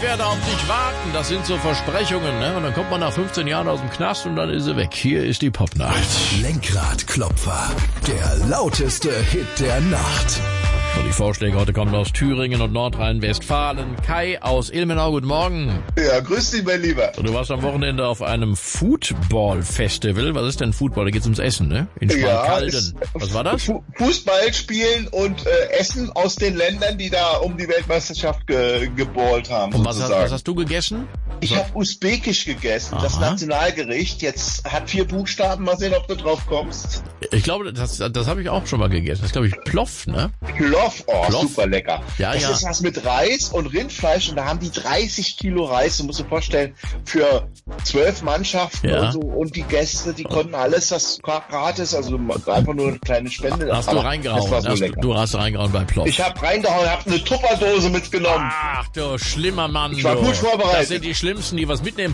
werde auf dich warten. Das sind so Versprechungen, ne? Und dann kommt man nach 15 Jahren aus dem Knast und dann ist sie weg. Hier ist die Popnacht. Lenkradklopfer, der lauteste Hit der Nacht. Und die Vorschläge heute kommen aus Thüringen und Nordrhein-Westfalen. Kai aus Ilmenau, guten Morgen. Ja, grüß dich, mein Lieber. Und du warst am Wochenende auf einem Football-Festival. Was ist denn Football? Da geht's ums Essen, ne? In Schmalkalden. Was war das? Fußball spielen und Essen aus den Ländern, die da um die Weltmeisterschaft geballt haben. Und was hast du gegessen? Ich habe Usbekisch gegessen, Aha. Das Nationalgericht. Jetzt hat 4 Buchstaben. Mal sehen, ob du drauf kommst. Ich glaube, das habe ich auch schon mal gegessen. Das ist, glaube ich, Ploff, ne? Ploff, Ploff? Super lecker. Ja, das ist was mit Reis und Rindfleisch und da haben die 30 Kilo Reis. Du musst dir vorstellen, für 12 Mannschaften Ja. und so und die Gäste, die konnten alles das gratis, also einfach nur eine kleine Spende. Hast du reingehauen? Das war so lecker. Du hast reingehauen bei Ploff. Ich habe reingehauen, habe eine Tupperdose mitgenommen. Ach, du schlimmer Mann. Ich war du. gut vorbereitet. Das sind die Schlimmsten, die was mitnehmen.